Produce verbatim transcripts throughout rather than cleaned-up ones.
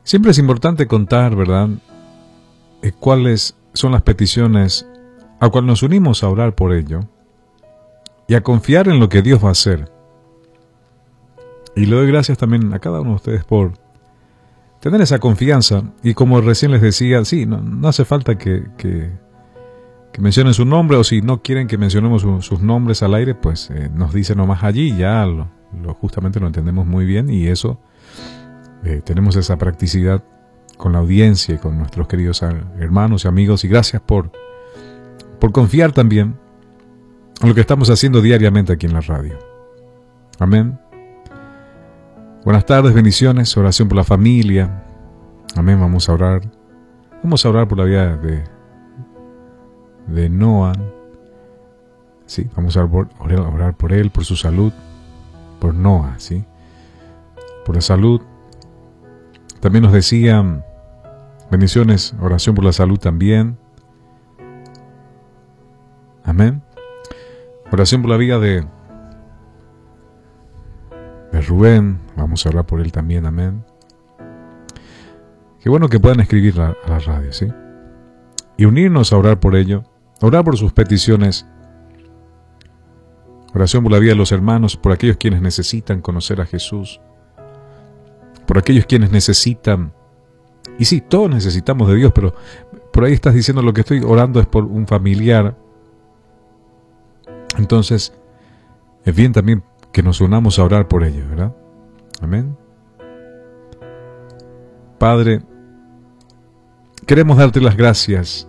Siempre es importante contar, ¿verdad?, eh, cuáles son las peticiones a cual nos unimos a orar por ello y a confiar en lo que Dios va a hacer. Y le doy gracias también a cada uno de ustedes por tener esa confianza. Y como recién les decía, sí, no, no hace falta que, que, que mencionen su nombre, o si no quieren que mencionemos su, sus nombres al aire, pues eh, nos dicen nomás allí, ya lo, lo, justamente lo entendemos muy bien, y eso, eh, tenemos esa practicidad con la audiencia y con nuestros queridos hermanos y amigos, y gracias por, por confiar también en lo que estamos haciendo diariamente aquí en la radio. Amén. Buenas tardes, bendiciones, oración por la familia. Amén, vamos a orar. Vamos a orar por la vida de, de Noah. Sí, vamos a orar, orar por él, por su salud, por Noah, sí, por la salud. También nos decían, bendiciones, oración por la salud también. Amén. Oración por la vida de de Rubén, vamos a hablar por él también, amén. Qué bueno que puedan escribir a, a la radio, ¿sí? Y unirnos a orar por ello, orar por sus peticiones. Oración por la vida de los hermanos, por aquellos quienes necesitan conocer a Jesús, por aquellos quienes necesitan, y sí, todos necesitamos de Dios, pero por ahí estás diciendo, lo que estoy orando es por un familiar. Entonces, es bien también que nos unamos a orar por ello, ¿verdad? Amén. Padre, queremos darte las gracias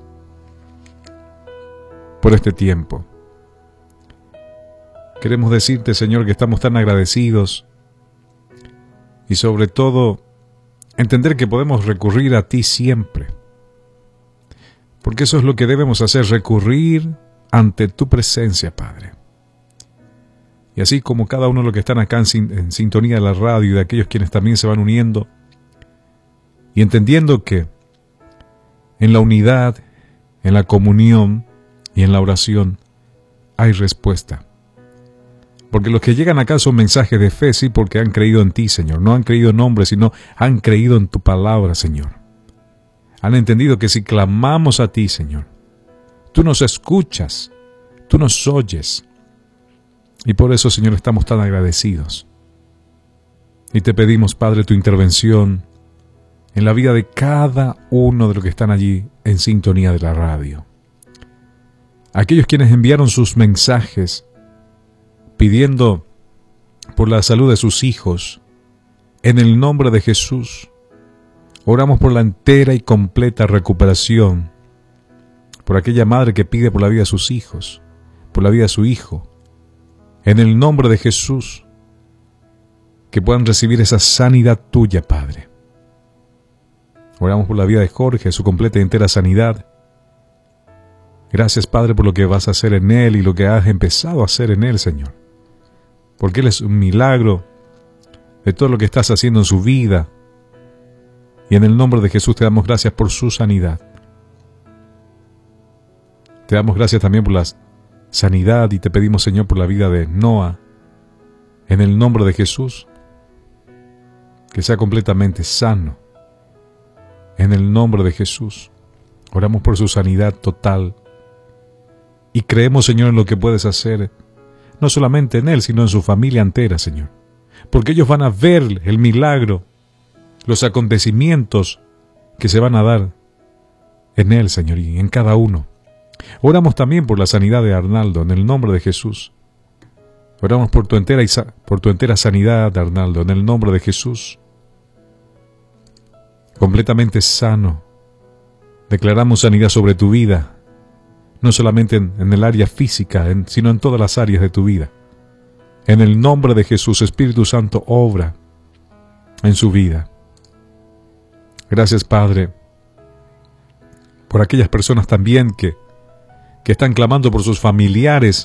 por este tiempo. Queremos decirte, Señor, que estamos tan agradecidos, y sobre todo entender que podemos recurrir a ti siempre, porque eso es lo que debemos hacer, recurrir ante tu presencia, Padre. Y así como cada uno de los que están acá en, sin, en sintonía de la radio, y de aquellos quienes también se van uniendo, y entendiendo que en la unidad, en la comunión y en la oración hay respuesta. Porque los que llegan acá son mensajes de fe, sí, porque han creído en ti, Señor. No han creído en hombres, sino han creído en tu palabra, Señor. Han entendido que si clamamos a ti, Señor, tú nos escuchas, tú nos oyes. Y por eso, Señor, estamos tan agradecidos. Y te pedimos, Padre, tu intervención en la vida de cada uno de los que están allí en sintonía de la radio. Aquellos quienes enviaron sus mensajes pidiendo por la salud de sus hijos, en el nombre de Jesús, oramos por la entera y completa recuperación, por aquella madre que pide por la vida de sus hijos, por la vida de su hijo. En el nombre de Jesús, que puedan recibir esa sanidad tuya, Padre. Oramos por la vida de Jorge, su completa y entera sanidad. Gracias, Padre, por lo que vas a hacer en él y lo que has empezado a hacer en él, Señor. Porque él es un milagro de todo lo que estás haciendo en su vida. Y en el nombre de Jesús te damos gracias por su sanidad. Te damos gracias también por las sanidad, y te pedimos, Señor, por la vida de Noah, en el nombre de Jesús, que sea completamente sano, en el nombre de Jesús. Oramos por su sanidad total, y creemos, Señor, en lo que puedes hacer, no solamente en él, sino en su familia entera, Señor, porque ellos van a ver el milagro, los acontecimientos que se van a dar en él, Señor, y en cada uno. Oramos también por la sanidad de Arnaldo, en el nombre de Jesús. Oramos por tu entera, por tu entera sanidad, Arnaldo, en el nombre de Jesús. Completamente sano. Declaramos sanidad sobre tu vida, no solamente en, en el área física, en, sino en todas las áreas de tu vida. En el nombre de Jesús, Espíritu Santo, obra en su vida. Gracias, Padre, por aquellas personas también que que están clamando por sus familiares,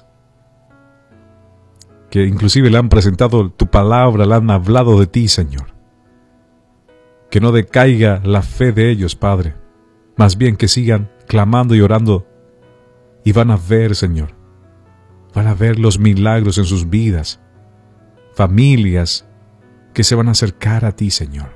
que inclusive le han presentado tu palabra, le han hablado de ti, Señor. Que no decaiga la fe de ellos, Padre, más bien que sigan clamando y orando, y van a ver, Señor, van a ver los milagros en sus vidas, familias que se van a acercar a ti, Señor.